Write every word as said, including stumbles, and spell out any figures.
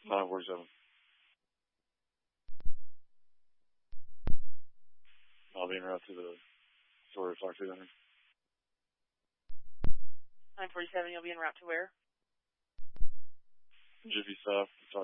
nine forty-seven. I'll be en route to the Story Fox eight hundred. nine forty-seven, you'll be en route to where? Jiffy South, Talk